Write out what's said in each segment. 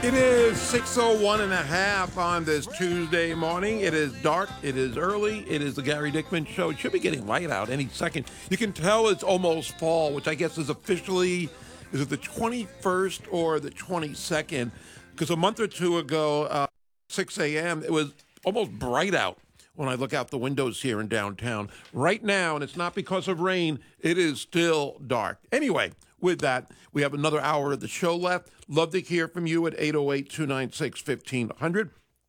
It is 6:01 and a half on this Tuesday morning. It is dark. It is early. It is the Gary Dickman Show. It should be getting light out any second. You can tell it's almost fall, which I guess is officially, is it the 21st or the 22nd? Because a month or two ago, 6 a.m., it was almost bright out when I look out the windows here in downtown. Right now, and it's not because of rain, it is still dark. Anyway, with that, we have another hour of the show left. Love to hear from you at 808-296-1500.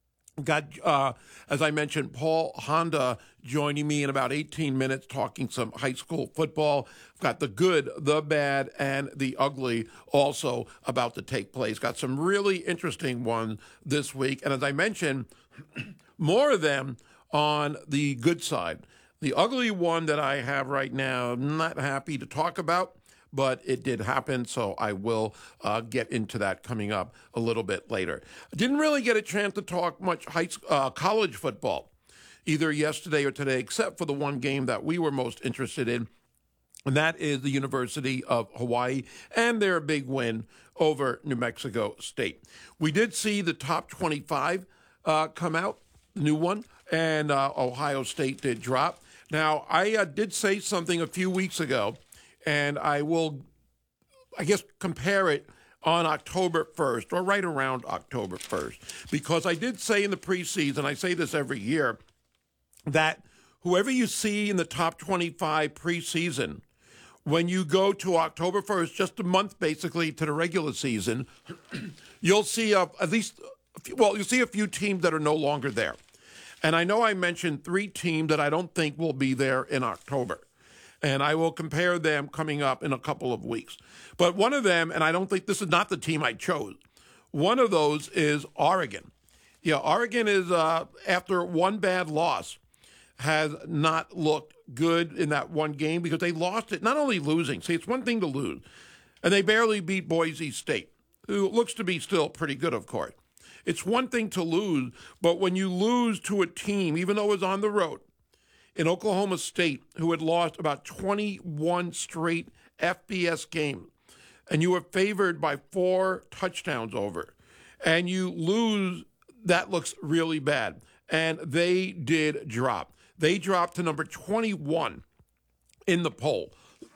Got, as I mentioned, Paul Honda joining me in about 18 minutes talking some high school football. Got the good, the bad, and the ugly also about to take place. Got some really interesting ones this week. And as I mentioned, more of them on the good side. The ugly one that I have right now, I'm not happy to talk about, but it did happen, so I will get into that coming up a little bit later. I didn't really get a chance to talk much college football, either yesterday or today, except for the one game that we were most interested in, and that is the University of Hawaii and their big win over New Mexico State. We did see the top 25 come out, the new one, and Ohio State did drop. Now, I did say something a few weeks ago, and I will, I guess, compare it on October 1st, or right around October 1st, because I did say in the preseason, I say this every year, that whoever you see in the top 25 preseason, when you go to October 1st, just a month basically to the regular season, you'll see you'll see a few teams that are no longer there. And I know I mentioned 3 teams that I don't think will be there in October. And I will compare them coming up in a couple of weeks. But one of them, and I don't think this is not the team I chose, one of those is Oregon. Yeah, Oregon is, after one bad loss, has not looked good in that one game because they lost it, not only losing. See, it's one thing to lose. And they barely beat Boise State, who looks to be still pretty good, of course. It's one thing to lose, but when you lose to a team, even though it was on the road, in Oklahoma State, who had lost about 21 straight FBS games, and you were favored by 4 touchdowns over, and you lose, that looks really bad. And they did drop. They dropped to number 21 in the poll,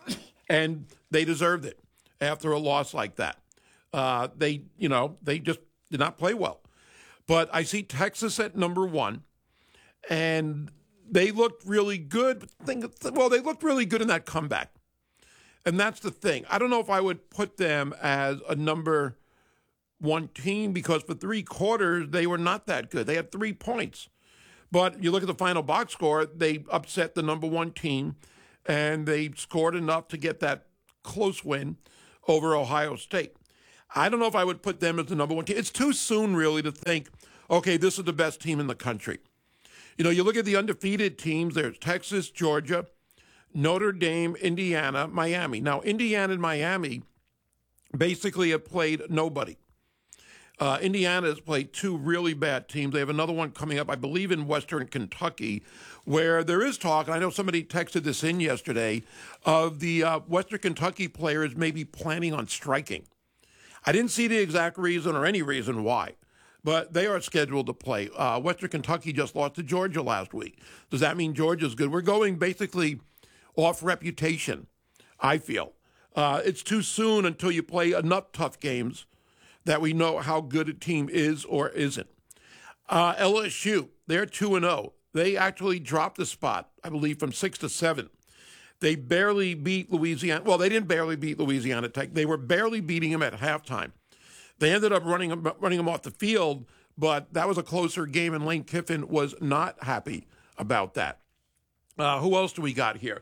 and they deserved it after a loss like that. They just did not play well. But I see Texas at number 1, and they looked really good. They looked really good in that comeback. And that's the thing. I don't know if I would put them as a number 1 team because for 3 quarters, they were not that good. They had 3 points. But you look at the final box score, they upset the number 1 team, and they scored enough to get that close win over Ohio State. I don't know if I would put them as the number 1 team. It's too soon, really, to think, okay, this is the best team in the country. You know, you look at the undefeated teams, there's Texas, Georgia, Notre Dame, Indiana, Miami. Now, Indiana and Miami basically have played nobody. Indiana has played 2 really bad teams. They have another one coming up, I believe, in Western Kentucky, where there is talk, and I know somebody texted this in yesterday, of the Western Kentucky players maybe planning on striking. I didn't see the exact reason or any reason why. But they are scheduled to play. Western Kentucky just lost to Georgia last week. Does that mean Georgia's good? We're going basically off reputation, I feel. It's too soon until you play enough tough games that we know how good a team is or isn't. LSU, they're 2-0. They actually dropped the spot, I believe, from 6 to 7. They barely beat Louisiana. Well, they didn't barely beat Louisiana Tech. They were barely beating them at halftime. They ended up running them off the field, but that was a closer game, and Lane Kiffin was not happy about that. Who else do we got here?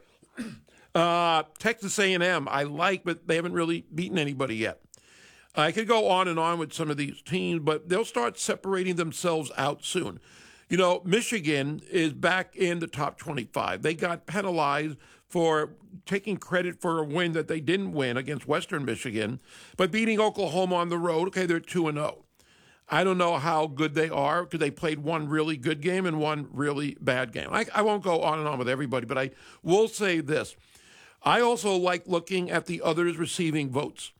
Texas A&M, I like, but they haven't really beaten anybody yet. I could go on and on with some of these teams, but they'll start separating themselves out soon. You know, Michigan is back in the top 25. They got penalized for taking credit for a win that they didn't win against Western Michigan, but beating Oklahoma on the road. Okay, they're 2-0. I don't know how good they are because they played one really good game and one really bad game. I won't go on and on with everybody, but I will say this. I also like looking at the others receiving votes.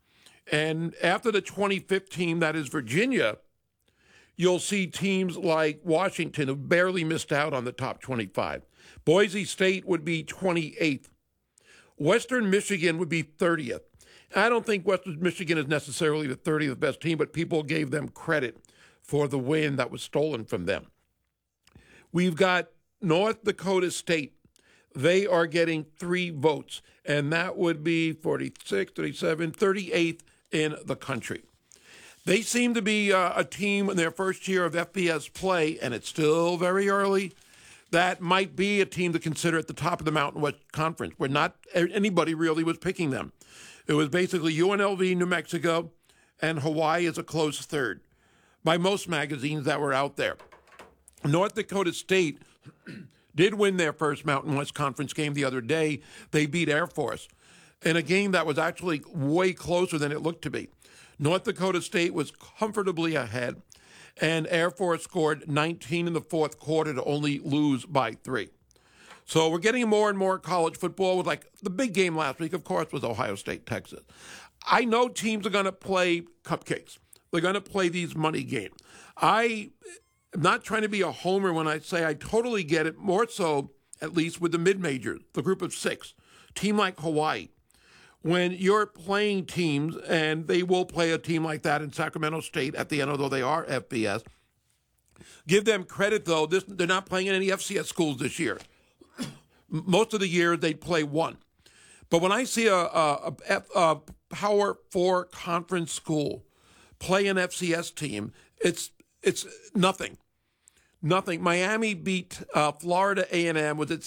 And after the 25th team, that is Virginia, you'll see teams like Washington who barely missed out on the top 25. Boise State would be 28th. Western Michigan would be 30th. I don't think Western Michigan is necessarily the 30th best team, but people gave them credit for the win that was stolen from them. We've got North Dakota State. They are getting 3 votes, and that would be 46, 37, 38th in the country. They seem to be a team in their first year of FBS play, and it's still very early. That might be a team to consider at the top of the Mountain West Conference, where not anybody really was picking them. It was basically UNLV, New Mexico, and Hawaii as a close third by most magazines that were out there. North Dakota State did win their first Mountain West Conference game the other day. They beat Air Force in a game that was actually way closer than it looked to be. North Dakota State was comfortably ahead, and Air Force scored 19 in the fourth quarter to only lose by 3. So we're getting more and more college football with, like, the big game last week, of course, was Ohio State, Texas. I know teams are going to play cupcakes. They're going to play these money games. I am not trying to be a homer when I say I totally get it, more so, at least with the mid-majors, the group of 6, team like Hawaii. When you're playing teams, and they will play a team like that in Sacramento State at the end, although they are FBS, give them credit, though. They're not playing in any FCS schools this year. Most of the year, they play one. But when I see a Power 4 conference school play an FCS team, it's nothing. Nothing. Miami beat Florida A&M. Was it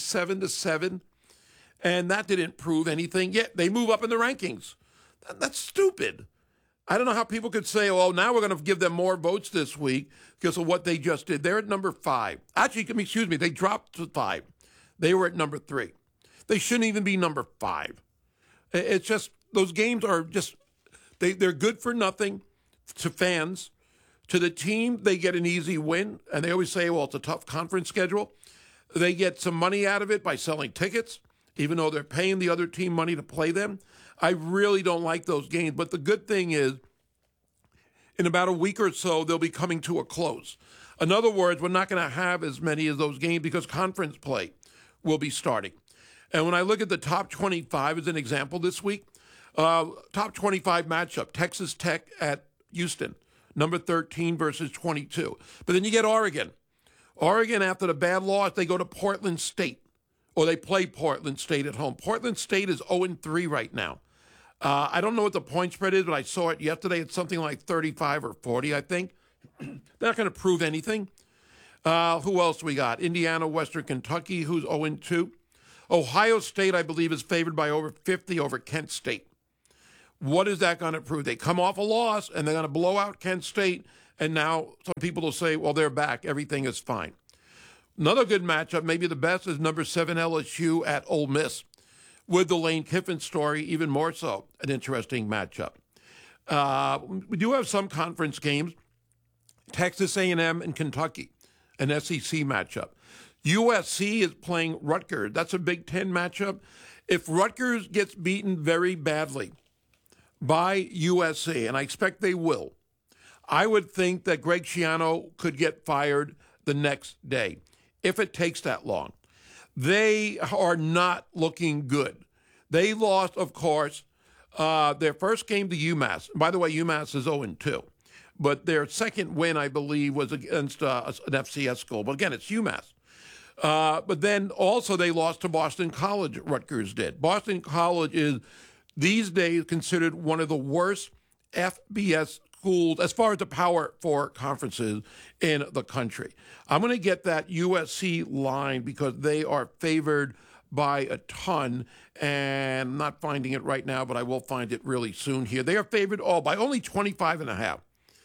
77-7? And that didn't prove anything. Yet they move up in the rankings. That's stupid. I don't know how people could say, well, now we're going to give them more votes this week because of what they just did. They're at number 5. Actually, excuse me, they dropped to 5. They were at number 3. They shouldn't even be number 5. It's just, those games are just, they're good for nothing to fans. To the team, they get an easy win. And they always say, well, it's a tough conference schedule. They get some money out of it by selling tickets, even though they're paying the other team money to play them. I really don't like those games. But the good thing is, in about a week or so, they'll be coming to a close. In other words, we're not going to have as many of those games because conference play will be starting. And when I look at the top 25 as an example this week, top 25 matchup, Texas Tech at Houston, number 13 versus 22. But then you get Oregon. Oregon, after the bad loss, they go to Portland State, or they play Portland State at home. Portland State is 0-3 right now. I don't know what the point spread is, but I saw it yesterday. It's something like 35 or 40, I think. They're not going to prove anything. Who else we got? Indiana, Western Kentucky, who's 0-2. Ohio State, I believe, is favored by over 50 over Kent State. What is that going to prove? They come off a loss, and they're going to blow out Kent State, and now some people will say, well, they're back. Everything is fine. Another good matchup, maybe the best, is number 7 LSU at Ole Miss. With the Lane Kiffin story, even more so, an interesting matchup. We do have some conference games. Texas A&M and Kentucky, an SEC matchup. USC is playing Rutgers. That's a Big Ten matchup. If Rutgers gets beaten very badly by USC, and I expect they will, I would think that Greg Schiano could get fired the next day, if it takes that long. They are not looking good. They lost, of course, their first game to UMass. By the way, UMass is 0-2. But their second win, I believe, was against an FCS school. But again, it's UMass. But then also they lost to Boston College, Rutgers did. Boston College is, these days, considered one of the worst FBS schools as far as the Power 4 conferences in the country. I'm going to get that USC line because they are favored by a ton, and I'm not finding it right now, but I will find it really soon here. They are favored by only 25.5.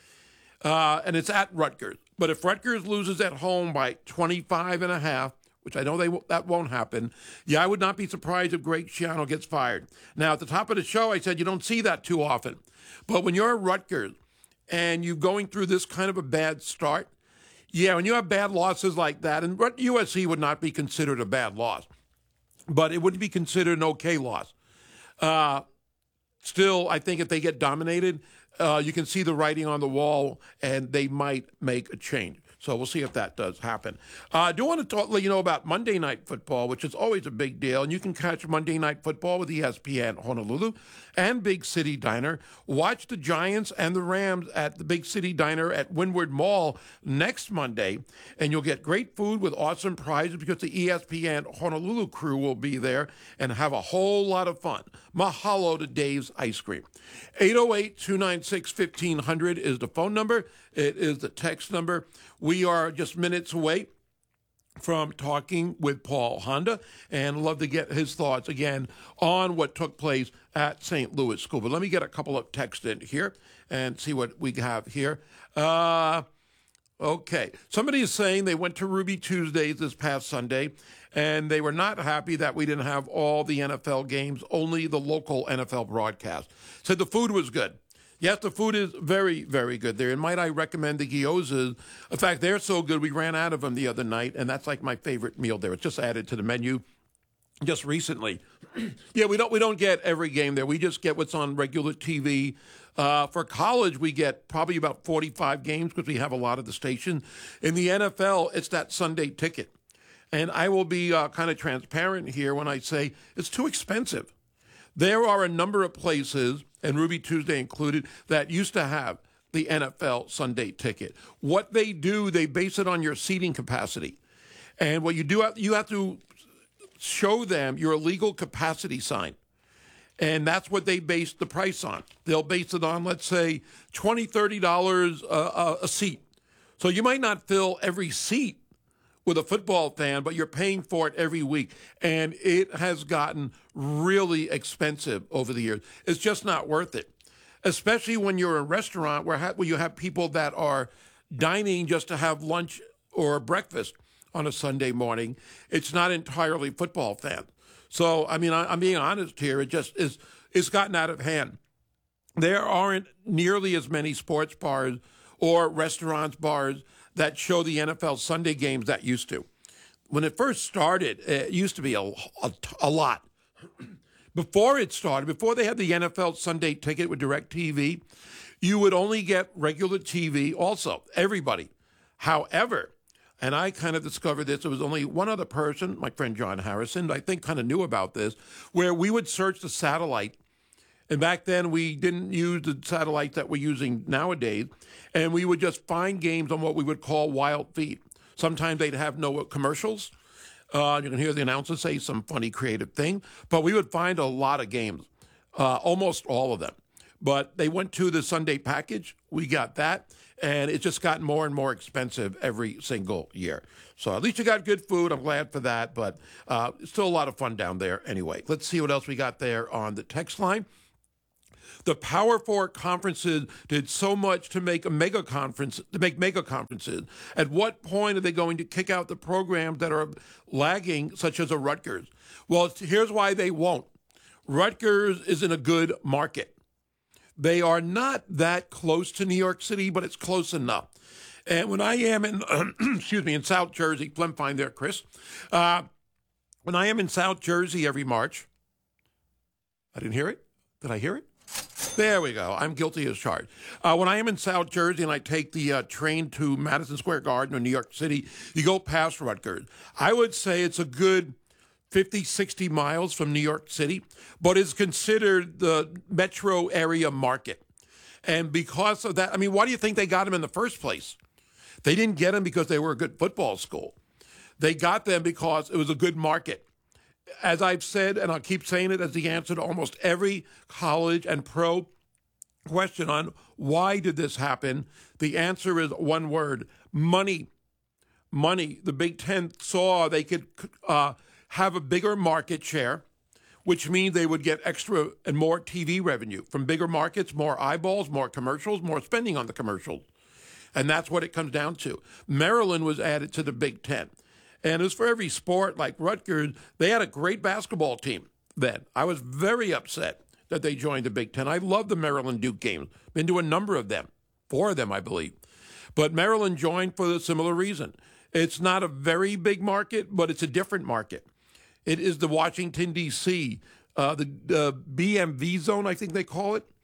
And it's at Rutgers. But if Rutgers loses at home by 25.5, which I know that won't happen, I would not be surprised if Greg Schiano gets fired. Now, at the top of the show, I said you don't see that too often. But when you're at Rutgers and you're going through this kind of a bad start, when you have bad losses like that, and USC would not be considered a bad loss, but it wouldn't be considered an okay loss. still, I think if they get dominated, you can see the writing on the wall, and they might make a change. So we'll see if that does happen. I do want to let you know about Monday Night Football, which is always a big deal. And you can catch Monday Night Football with ESPN Honolulu and Big City Diner. Watch the Giants and the Rams at the Big City Diner at Windward Mall next Monday. And you'll get great food with awesome prizes because the ESPN Honolulu crew will be there and have a whole lot of fun. Mahalo to Dave's Ice Cream. 808-296-1500 is the phone number. It is the text number. We are just minutes away from talking with Paul Honda, and love to get his thoughts again on what took place at St. Louis School. But let me get a couple of texts in here and see what we have here. Okay. Somebody is saying they went to Ruby Tuesdays this past Sunday, and they were not happy that we didn't have all the NFL games, only the local NFL broadcast. Said the food was good. Yes, the food is very, very good there. And might I recommend the gyozas? In fact, they're so good, we ran out of them the other night, and that's like my favorite meal there. It's just added to the menu just recently. Yeah, we don't get every game there. We just get what's on regular TV. For college, we get probably about 45 games because we have a lot of the stations. In the NFL, it's that Sunday ticket. And I will be kind of transparent here when I say it's too expensive. There are a number of places, and Ruby Tuesday included, that used to have the NFL Sunday ticket. What they do, they base it on your seating capacity. And what you do, you have to show them your legal capacity sign. And that's what they base the price on. They'll base it on, let's say, $20, $30 a seat. So you might not fill every seat with a football fan, but you're paying for it every week. And it has gotten really expensive over the years. It's just not worth it, especially when you're a restaurant where you have people that are dining just to have lunch or breakfast on a Sunday morning. It's not entirely football fans. So, I mean, I'm being honest here. It just is, it's gotten out of hand. There aren't nearly as many sports bars or restaurants, bars that show the NFL Sunday games that used to. When it first started, it used to be a lot. Before it started, before they had the NFL Sunday ticket with DirecTV, you would only get regular TV also, everybody. However, and I kind of discovered this, there was only one other person, my friend John Harrison, I think kind of knew about this, where we would search the satellite. And back then, we didn't use the satellites that we're using nowadays, and we would just find games on what we would call wild feed. Sometimes they'd have no commercials. You can hear the announcer say some funny, creative thing. But we would find a lot of games, almost all of them. But they went to the Sunday package. We got that. And it's just gotten more and more expensive every single year. So at least you got good food. I'm glad for that. But it's still a lot of fun down there anyway. Let's see what else we got there on the text line. The Power Four conferences did so much to make mega conferences. At what point are they going to kick out the programs that are lagging, such as a Rutgers? Well, here's why they won't. Rutgers is in a good market. They are not that close to New York City, but it's close enough. And when I am in, in South Jersey, fine there, Chris. When I am in South Jersey every March, I didn't hear it. Did I hear it? There we go. I'm guilty as charged. When I am in South Jersey and I take the train to Madison Square Garden or New York City, you go past Rutgers. I would say it's a good 50, 60 miles from New York City, but it's considered the metro area market. And because of that, I mean, why do you think they got them in the first place? They didn't get them because they were a good football school. They got them because it was a good market. As I've said, and I'll keep saying it as the answer to almost every college and pro question on why did this happen, the answer is one word: money. Money. The Big Ten saw they could have a bigger market share, which means they would get extra and more TV revenue. From bigger markets, more eyeballs, more commercials, more spending on the commercials. And that's what it comes down to. Maryland was added to the Big Ten. And as for every sport, like Rutgers, they had a great basketball team then. I was very upset that they joined the Big Ten. I love the Maryland Duke games. Been to a number of them, 4 of them, I believe. But Maryland joined for a similar reason. It's not a very big market, but it's a different market. It is the Washington, D.C. the BMV zone, I think they call it,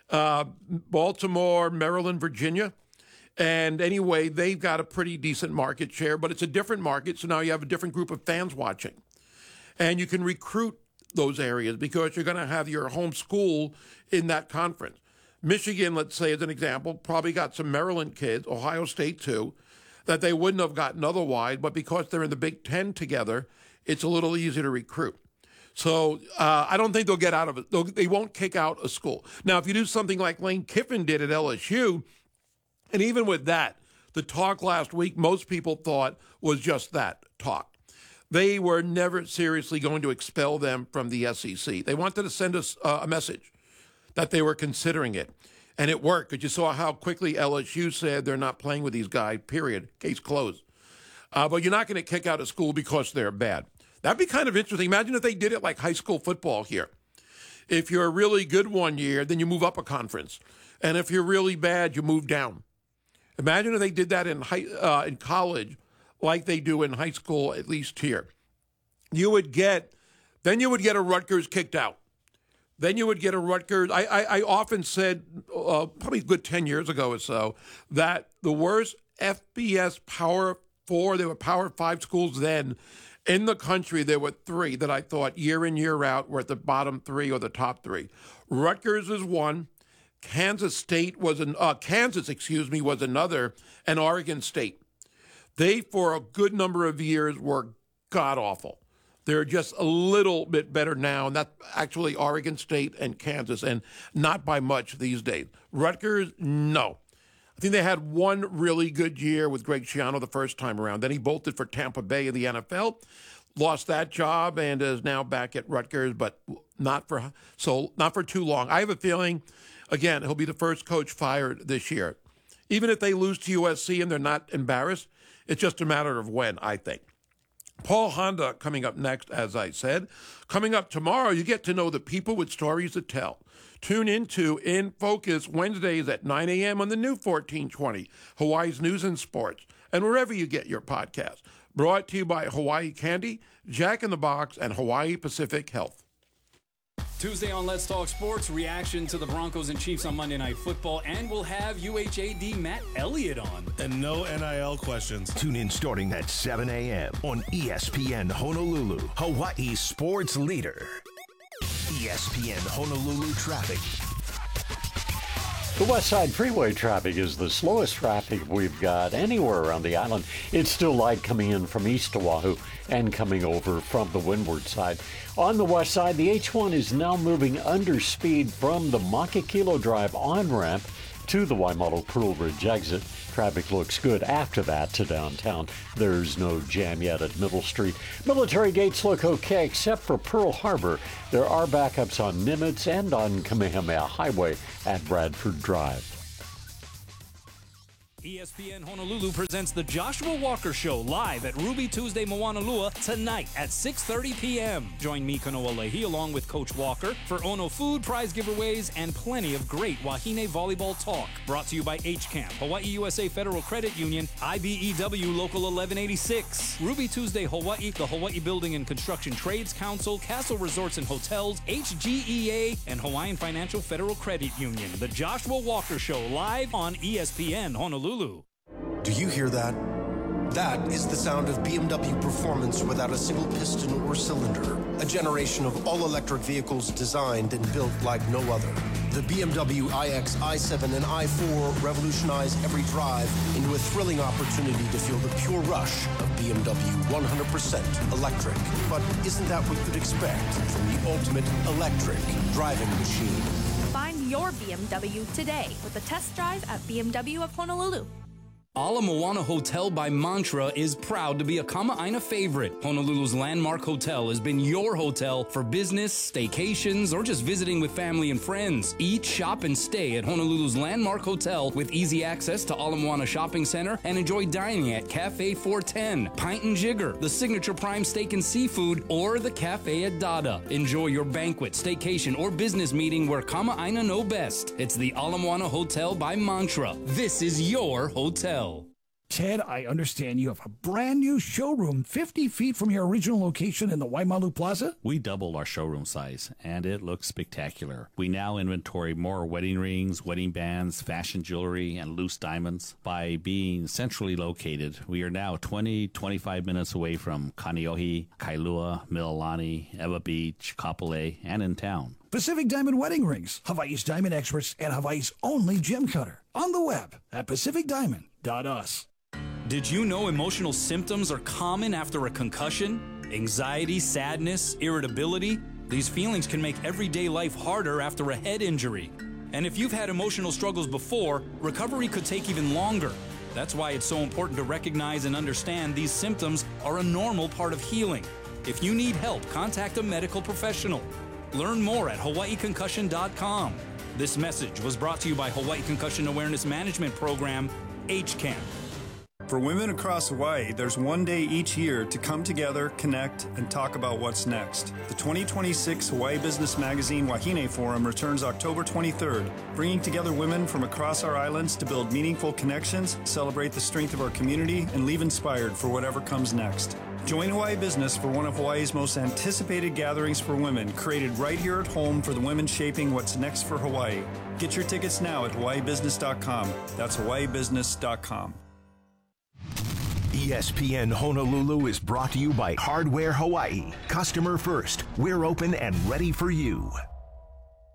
Baltimore, Maryland, Virginia. And anyway, they've got a pretty decent market share, but it's a different market, so now you have a different group of fans watching. And you can recruit those areas because you're going to have your home school in that conference. Michigan, let's say, as an example, probably got some Maryland kids, Ohio State too, that they wouldn't have gotten otherwise, but because they're in the Big Ten together, it's a little easier to recruit. So I don't think they'll get out of it. They won't kick out a school. Now, if you do something like Lane Kiffin did at LSU, and even with that, the talk last week, most people thought was just that, talk. They were never seriously going to expel them from the SEC. They wanted to send us a message that they were considering it. And it worked, because you saw how quickly LSU said they're not playing with these guys, period, case closed. But you're not going to kick out a school because they're bad. That'd be kind of interesting. Imagine if they did it like high school football here. If you're really good one year, then you move up a conference. And if you're really bad, you move down. Imagine if they did that in college like they do in high school, at least here. You would get a Rutgers kicked out. Then you would get a Rutgers. I often said, probably a good 10 years ago or so, that the worst FBS Power 4, there were Power 5 schools then, in the country, there were three that I thought year in, year out were at the bottom three or the top three. Rutgers is one. Kansas was another, and Oregon State. They, for a good number of years, were god-awful. They're just a little bit better now, and that's actually Oregon State and Kansas, and not by much these days. Rutgers, no. I think they had one really good year with Greg Schiano the first time around. Then he bolted for Tampa Bay in the NFL, lost that job, and is now back at Rutgers, but not for too long. I have a feeling, again, he'll be the first coach fired this year. Even if they lose to USC and they're not embarrassed, it's just a matter of when, I think. Paul Honda coming up next, as I said. Coming up tomorrow, you get to know the people with stories to tell. Tune into In Focus Wednesdays at 9 a.m. on the new 1420, Hawaii's News and Sports, and wherever you get your podcasts. Brought to you by Hawaii Candy, Jack in the Box, and Hawaii Pacific Health. Tuesday on Let's Talk Sports, reaction to the Broncos and Chiefs on Monday Night Football, and we'll have UHAD Matt Elliott on. And no NIL questions. Tune in starting at 7 a.m. on ESPN Honolulu, Hawaii's sports leader. ESPN Honolulu traffic. The West Side Freeway traffic is the slowest traffic we've got anywhere around the island. It's still light coming in from east Oahu and coming over from the windward side. On the west side, the H1 is now moving under speed from the Makakilo Drive on-ramp to the Waimalu Pearl Ridge exit. Traffic looks good after that to downtown. There's no jam yet at Middle Street. Military gates look okay except for Pearl Harbor. There are backups on Nimitz and on Kamehameha Highway at Bradford Drive. ESPN Honolulu presents the Joshua Walker Show live at Ruby Tuesday Moanalua tonight at 6:30 p.m. Join me, Kanoa Leahy, along with Coach Walker for Ono food, prize giveaways, and plenty of great Wahine volleyball talk. Brought to you by HCAMP, Hawaii USA Federal Credit Union, IBEW Local 1186, Ruby Tuesday Hawaii, the Hawaii Building and Construction Trades Council, Castle Resorts and Hotels, HGEA, and Hawaiian Financial Federal Credit Union. The Joshua Walker Show live on ESPN Honolulu. Do you hear that? That is the sound of BMW performance without a single piston or cylinder. A generation of all-electric vehicles designed and built like no other. The BMW iX, i7, and i4 revolutionize every drive into a thrilling opportunity to feel the pure rush of BMW 100% electric. But isn't that what you'd expect from the ultimate electric driving machine? Find your BMW today with a test drive at BMW of Honolulu. Ala Moana Hotel by Mantra is proud to be a Kama'aina favorite. Honolulu's landmark hotel has been your hotel for business, staycations, or just visiting with family and friends. Eat, shop, and stay at Honolulu's landmark hotel with easy access to Ala Moana Shopping Center and enjoy dining at Cafe 410, Pint and Jigger, the signature prime steak and seafood, or the Cafe at Dada. Enjoy your banquet, staycation, or business meeting where Kama'aina know best. It's the Ala Moana Hotel by Mantra. This is your hotel. Ted, I understand you have a brand new showroom 50 feet from your original location in the Waimalu Plaza? We doubled our showroom size, and it looks spectacular. We now inventory more wedding rings, wedding bands, fashion jewelry, and loose diamonds. By being centrally located, we are now 25 minutes away from Kaneohe, Kailua, Mililani, Ewa Beach, Kapolei, and in town. Pacific Diamond Wedding Rings, Hawaii's diamond experts and Hawaii's only gem cutter. On the web at pacificdiamond.us. Did you know emotional symptoms are common after a concussion? Anxiety, sadness, irritability? These feelings can make everyday life harder after a head injury. And if you've had emotional struggles before, recovery could take even longer. That's why it's so important to recognize and understand these symptoms are a normal part of healing. If you need help, contact a medical professional. Learn more at hawaiiconcussion.com. This message was brought to you by Hawaii Concussion Awareness Management Program, HCAM. For women across Hawaii, there's one day each year to come together, connect, and talk about what's next. The 2026 Hawaii Business Magazine Wahine Forum returns October 23rd, bringing together women from across our islands to build meaningful connections, celebrate the strength of our community, and leave inspired for whatever comes next. Join Hawaii Business for one of Hawaii's most anticipated gatherings for women, created right here at home for the women shaping what's next for Hawaii. Get your tickets now at hawaiibusiness.com. That's hawaiibusiness.com. ESPN Honolulu is brought to you by Hardware Hawaii. Customer first. We're open and ready for you.